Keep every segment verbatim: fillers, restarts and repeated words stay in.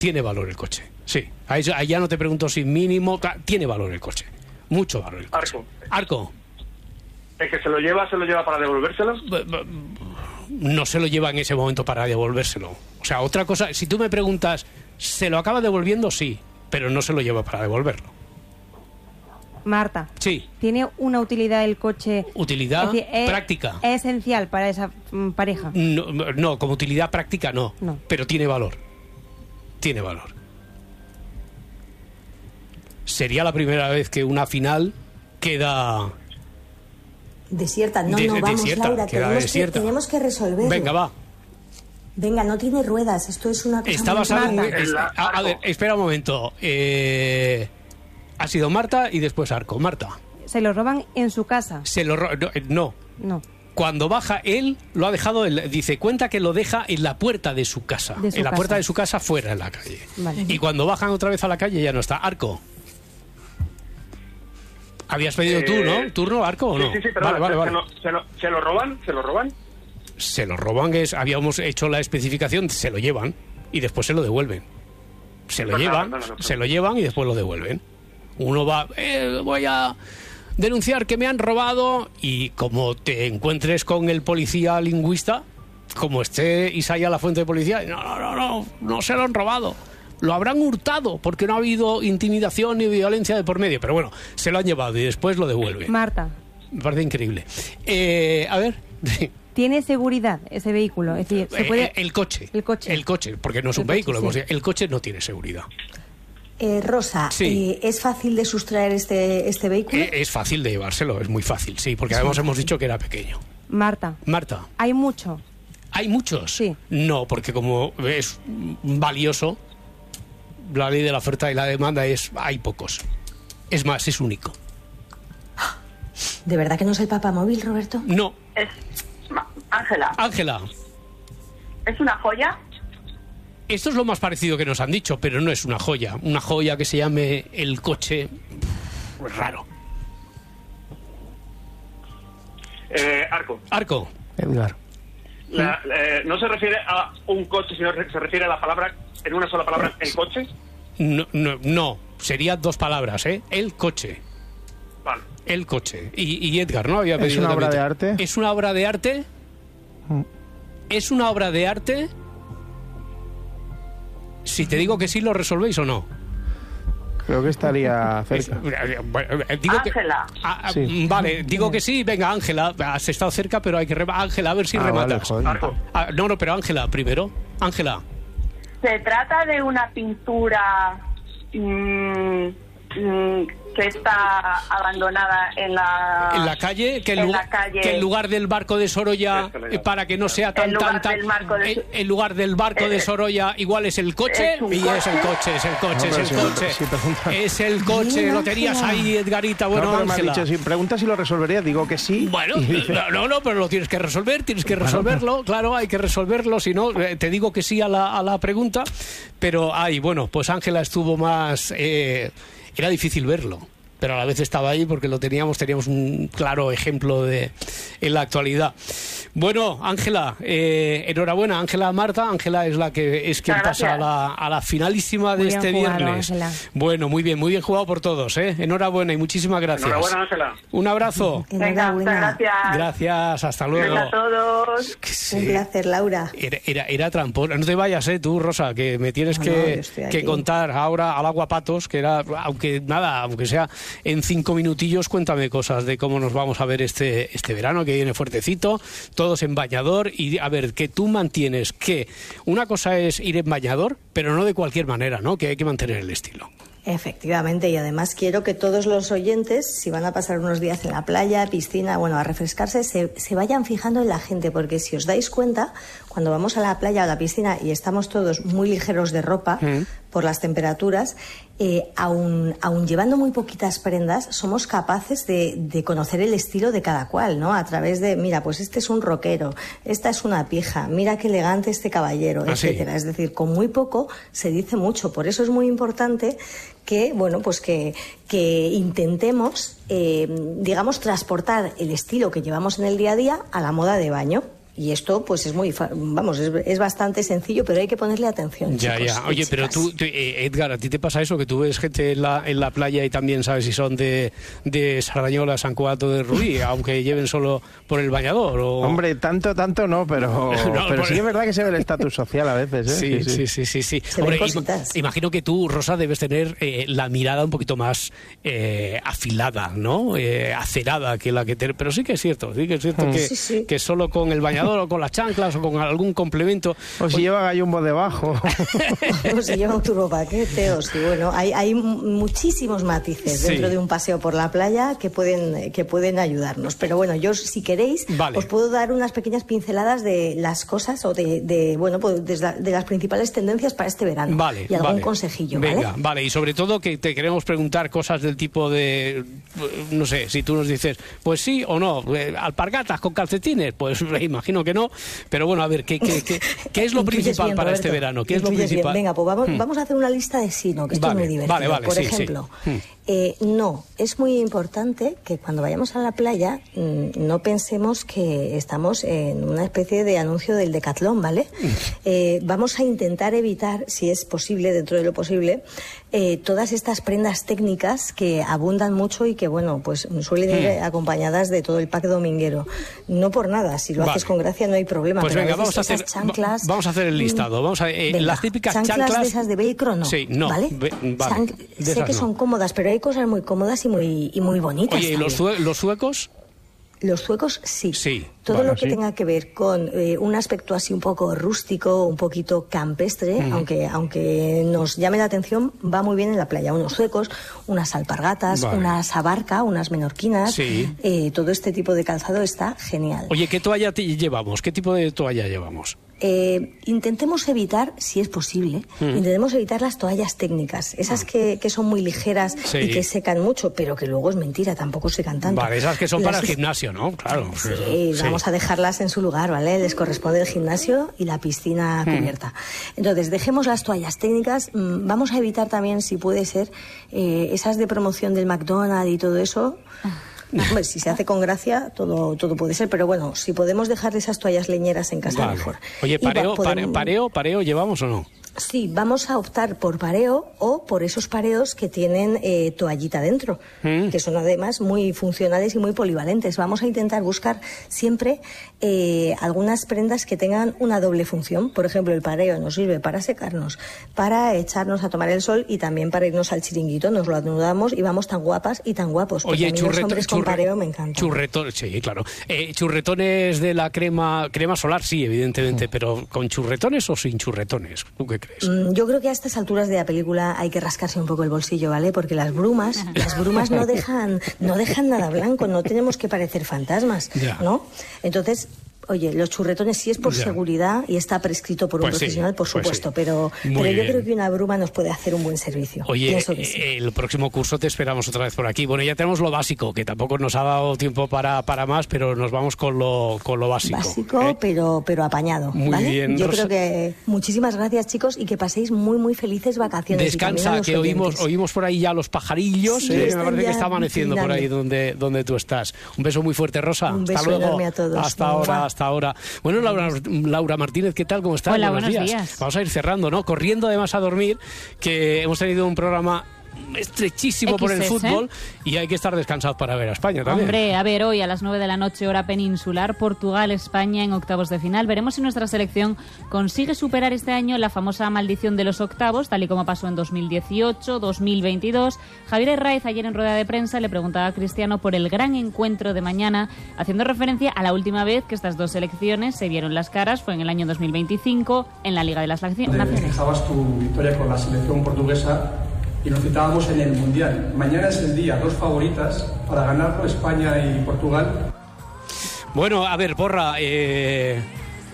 tiene valor el coche. Sí, ahí, ahí ya no te pregunto si mínimo, tiene valor el coche. Mucho valor el coche. Arco. Arco. ¿El que se lo lleva, se lo lleva para devolvérselo? No se lo lleva en ese momento para devolvérselo. O sea, otra cosa, si tú me preguntas, ¿se lo acaba devolviendo? Sí, pero no se lo lleva para devolverlo. Marta. Sí. ¿Tiene una utilidad el coche? ¿Utilidad? Es decir, es, práctica. ¿Es esencial para esa mm, pareja? No, no, como utilidad práctica no, no, pero tiene valor. Tiene valor. Sería la primera vez que una final queda... Desierta, no, de, no, vamos, desierta, Laura, tenemos que, tenemos que resolverlo. Venga, va. Venga, no tiene ruedas, esto es una cosa Está muy basado Marta. en, a, a ver, espera un momento. Eh, ha sido Marta y después Arco. Marta. ¿Se lo roban en su casa? Se lo ro- no, no. No. Cuando baja, él lo ha dejado, él, dice, cuenta que lo deja en la puerta de su casa. De su en la casa. puerta de su casa, fuera en la calle. Vale. Y cuando bajan otra vez a la calle ya no está. Arco. Habías pedido Eh, tú, ¿no? ¿Turno, Arco, o no? Sí, sí, sí, pero vale, vale, se, vale. Lo, se, lo, ¿se lo roban? ¿Se lo roban? Se lo roban, es, habíamos hecho la especificación, se lo llevan y después se lo devuelven. Se lo No, no, llevan, no, no, no, no. se lo llevan y después lo devuelven. Uno va, eh, voy a denunciar que me han robado, y como te encuentres con el policía lingüista, como esté Isaías la fuente de policía, no, no, no, no, no se lo han robado. Lo habrán hurtado porque no ha habido intimidación ni violencia de por medio. Pero bueno, se lo han llevado y después lo devuelven. Marta. Me parece increíble. Eh, a ver. ¿Tiene seguridad ese vehículo? Es decir, ¿se puede... eh, el coche. El coche. El coche, porque no es El un coche, vehículo. sí. Hemos dicho, el coche no tiene seguridad. Eh, Rosa, Sí. eh, ¿es fácil de sustraer este, este vehículo? Eh, es fácil de llevárselo, es muy fácil, sí, porque además hemos dicho que era pequeño. Marta. Marta. ¿Hay mucho? ¿Hay muchos? Sí. No, porque como es valioso, la ley de la oferta y la demanda es, hay pocos. Es más, es único. ¿De verdad que no es el papamóvil, Roberto? No. Es Ángela. Ángela, ¿Es una joya? esto es lo más parecido que nos han dicho, pero no es una joya. Una joya que se llame el coche, pues raro. Eh, Arco. Arco. Edgar. La, eh, no se refiere a un coche, sino se refiere a la palabra, en una sola palabra, el coche. No, no, no, serían dos palabras, ¿eh? El coche. Vale. El coche. Y, y Edgar, ¿no? Había ¿Es pedido una obra también. de arte? ¿Es una obra de arte? Mm. ¿Es una obra de arte? Si te digo que sí, ¿lo resolvéis o no? Creo que estaría cerca. Es- digo que- Ángela. Ah, ah, Sí. Vale, digo que sí. Venga, Ángela, has estado cerca, pero hay que... rema- Ángela, a ver si Ah, vale, rematas. joder. Arco. Ah, no, no, pero Ángela primero. Ángela. ¿Se trata de una pintura mm, mm, que está abandonada en la... En la calle, que en, en lugar, la calle. que en lugar del barco de Sorolla, Esto le eh, digo. para que no sea tan En lugar tan tan, del marco de- en, en lugar del barco de Eh, Sorolla igual es el coche, es un y es el coche, es el coche, No, es pero el si- coche, si pregunta- es el coche, Bien, lo tenías Ángela. ahí, Edgarita, bueno, no, pero me has Ángela. dicho, si preguntas si lo resolvería, digo que sí. Bueno, Y dice, no, no, no, pero lo tienes que resolver, tienes que resolverlo, claro, hay que resolverlo, si no, eh, te digo que sí a la, a la pregunta, pero, ay, bueno, pues Ángela estuvo más, eh, era difícil verlo, pero a la vez estaba ahí porque lo teníamos, teníamos un claro ejemplo de en la actualidad. Bueno, Ángela, eh, enhorabuena, Ángela Marta, Ángela es la que es quien Muchas pasa a gracias. la, a la finalísima de Muy bien este jugado, viernes. Ángela. Bueno, muy bien, muy bien jugado por todos, ¿eh? Enhorabuena y muchísimas gracias. Enhorabuena, Ángela. Un abrazo. Venga, muchas gracias. Gracias, hasta luego. Venga a todos. Que Un sí. placer, Laura. Era, era, era tramposa. No te vayas, eh, tú, Rosa, que me tienes No, no, que, yo estoy que aquí. contar ahora al aguapatos, que era, aunque nada, aunque sea en cinco minutillos, cuéntame cosas de cómo nos vamos a ver este, este verano, que viene fuertecito, todos en bañador, y a ver, que tú mantienes que una cosa es ir en bañador, pero no de cualquier manera, ¿no? Que hay que mantener el estilo. Efectivamente, y además quiero que todos los oyentes, si van a pasar unos días en la playa, piscina, bueno, a refrescarse, se, se vayan fijando en la gente, porque si os dais cuenta, cuando vamos a la playa o a la piscina y estamos todos muy ligeros de ropa Mm. por las temperaturas, eh, aun, aun llevando muy poquitas prendas, somos capaces de, de conocer el estilo de cada cual, ¿no? A través de, mira, pues este es un rockero, esta es una pija, mira qué elegante este caballero, Ah, sí. etcétera. Es decir, con muy poco se dice mucho, por eso es muy importante que, bueno, pues que, que intentemos, eh, digamos, transportar el estilo que llevamos en el día a día a la moda de baño. Y esto, pues es muy, vamos, es, es bastante sencillo, pero hay que ponerle atención. Ya, chicos, ya. Oye, pero chicas. tú, tú, eh, Edgar, ¿a ti te pasa eso? Que tú ves gente en la, en la playa y también sabes si son de, de Sardañola, San Cugato de Rubí, aunque lleven solo por el bañador. O... Hombre, tanto, tanto no, pero, No, pero por- sí es verdad que se ve el estatus social a veces, ¿eh? Sí, sí, sí, sí, sí. Se ven Hombre, cositas. im- imagino que tú, Rosa, debes tener eh, la mirada un poquito más eh, afilada, ¿no? Eh, acerada que la que te... Pero sí que es cierto, sí que es cierto Mm. que, Sí, sí. que solo con el bañador o con las chanclas o con algún complemento... O si lleva gallumbo debajo. O si lleva un turbopaquete, o si, bueno, hay, hay muchísimos matices Sí. dentro de un paseo por la playa que pueden, que pueden ayudarnos. Pero bueno, yo, si queréis, Vale. os puedo dar unas pequeñas pinceladas de las cosas o de, de bueno, pues de, la- de las principales tendencias para este verano. Vale, y algún vale. consejillo, Venga, ¿vale? vale. Y sobre todo que te queremos preguntar cosas del tipo de, no sé, si tú nos dices, pues sí o no, eh, alpargatas con calcetines, pues me imagino que no. Pero bueno, a ver, ¿qué, qué, qué, qué es lo Incluyes principal bien, para Roberto, este verano? ¿Qué es lo incluyes bien. principal? Venga, pues vamos, Hmm. vamos a hacer una lista de sí, ¿no? Que esto Vale, es muy divertido. vale, vale, Por sí, sí. ejemplo, Hmm. eh, no, es muy importante que cuando vayamos a la playa mm, no pensemos que estamos en una especie de anuncio del Decatlón, ¿vale? Eh, vamos a intentar evitar, si es posible, dentro de lo posible, eh, todas estas prendas técnicas que abundan mucho y que, bueno, pues suelen ir Hmm. acompañadas de todo el pack dominguero. No por nada, si lo Vale. haces con gracia no hay problema. Pues pero venga, veces vamos a esas hacer chanclas, va- vamos a hacer el mm, listado. Vamos a eh, venga, las típicas chanclas, chanclas de esas de velcro, no. Sí, no. ¿Vale? ve- vale, Chanc- de sé esas que no. son cómodas, pero hay cosas muy cómodas y muy, y muy bonitas. Oye, ¿y los, también. sue- los suecos? Los suecos sí. Sí, Todo bueno, lo que sí. tenga que ver con eh, un aspecto así un poco rústico, un poquito campestre, aunque aunque nos llame la atención, va muy bien en la playa. Unos suecos, unas alpargatas, Vale. unas abarca, unas menorquinas. Sí. Eh, todo este tipo de calzado está genial. Oye, ¿qué toalla te llevamos? ¿Qué tipo de toalla llevamos? Eh, intentemos evitar, si es posible, intentemos evitar las toallas técnicas, esas que, que son muy ligeras Sí. y que secan mucho, pero que luego es mentira, tampoco secan tanto. Vale, esas que son para el Las- gimnasio, ¿no? Claro. Sí, vamos a dejarlas en su lugar, ¿vale? Les corresponde el gimnasio y la piscina cubierta. Entonces, dejemos las toallas técnicas. mm, Vamos a evitar también, si puede ser, eh, esas de promoción del McDonald's y todo eso. Hombre, si se hace con gracia, todo, todo puede ser, pero bueno, si podemos dejar esas toallas leñeras en casa, Vale. mejor. Oye, Y va- pareo, pare- podemos- pareo, pareo, ¿llevamos o no? Sí, vamos a optar por pareo o por esos pareos que tienen eh, toallita dentro, Mm. que son además muy funcionales y muy polivalentes. Vamos a intentar buscar siempre eh, algunas prendas que tengan una doble función. Por ejemplo, el pareo nos sirve para secarnos, para echarnos a tomar el sol y también para irnos al chiringuito. Nos lo anudamos y vamos tan guapas y tan guapos. Porque Oye, a mí los churreto- hombres con churre- pareo me encantan. churretón- sí, claro. Eh, churretones de la crema, crema solar, sí, evidentemente, pero ¿con churretones o sin churretones? ¿Tú qué crees? Mm, Yo creo que a estas alturas de la película hay que rascarse un poco el bolsillo, ¿vale? Porque las brumas, las brumas no dejan, no dejan nada blanco, no tenemos que parecer fantasmas, Ya. ¿no? Entonces, oye, los churretones sí es por Ya. seguridad y está prescrito por un Pues sí, profesional, por pues supuesto, sí. pero, Muy pero yo bien. creo que una bruma nos puede hacer un buen servicio. Oye, Pienso que sí. eh, el próximo curso te esperamos otra vez por aquí. Bueno, ya tenemos lo básico, que tampoco nos ha dado tiempo para, para más, pero nos vamos con lo, con lo básico. Básico, ¿eh? pero, pero apañado. Muy ¿vale? bien, Yo Rosa. creo que muchísimas gracias, chicos, y que paséis muy, muy felices vacaciones. y también a Descansa, los que oímos, oyentes. oímos por ahí ya los pajarillos. Sí, eh, me están parece que ya está amaneciendo por ahí donde, donde tú estás. Un beso muy fuerte, Rosa. Un hasta beso luego. enorme a todos. Hasta ahora, Mua. hasta ahora. Bueno, Laura, Laura Martínez, ¿qué tal? ¿Cómo estás? Hola, buenos días. Vamos a ir cerrando, ¿no? Corriendo además a dormir, que hemos tenido un programa estrechísimo por el X S. fútbol y hay que estar descansados para ver a España también. Hombre, a ver, hoy a las nueve de la noche, hora peninsular, Portugal-España en octavos de final. Veremos si nuestra selección consigue superar este año la famosa maldición de los octavos, tal y como pasó en dos mil dieciocho, dos mil veintidós. Javier Herraiz ayer en rueda de prensa le preguntaba a Cristiano por el gran encuentro de mañana, haciendo referencia a la última vez que estas dos selecciones se vieron las caras, fue en el año dos mil veinticinco, en la Liga de las Donde Naciones. festejabas tu victoria con la selección portuguesa y nos citábamos en el Mundial. Mañana es el día, dos favoritas para ganarlo, España y Portugal. Bueno, a ver, Porra, eh,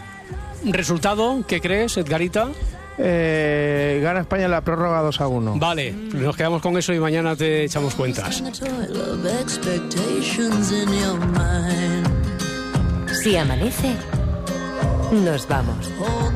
¿resultado? ¿Qué crees, Edgarita? Eh, gana España en la prórroga dos a uno. Vale, nos quedamos con eso y mañana te echamos cuentas. Si amanece, nos vamos.